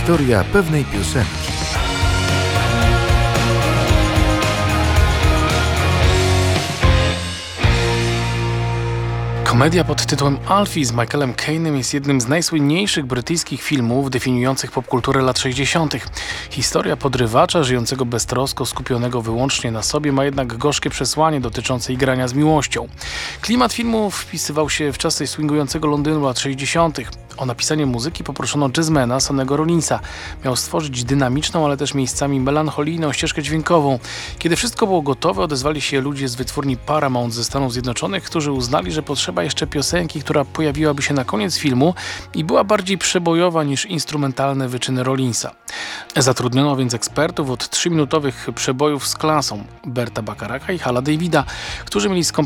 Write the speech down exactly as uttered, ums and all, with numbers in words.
Historia pewnej piosenki. Komedia pod tytułem Alfie z Michaelem Caine'em jest jednym z najsłynniejszych brytyjskich filmów definiujących popkulturę lat sześćdziesiątych. Historia podrywacza żyjącego beztrosko, skupionego wyłącznie na sobie, ma jednak gorzkie przesłanie dotyczące igrania z miłością. Klimat filmu wpisywał się w czasy swingującego Londynu lat sześćdziesiątych. O napisanie muzyki poproszono jazzmana Sonny'ego Rollinsa. Miał stworzyć dynamiczną, ale też miejscami melancholijną ścieżkę dźwiękową. Kiedy wszystko było gotowe, odezwali się ludzie z wytwórni Paramount ze Stanów Zjednoczonych, którzy uznali, że potrzeba jeszcze piosenki, która pojawiłaby się na koniec filmu i była bardziej przebojowa niż instrumentalne wyczyny Rollinsa. Zatrudniono więc ekspertów od trzyminutowych przebojów z klasą, Berta Bacharaka i Hala Davida, którzy mieli skomponować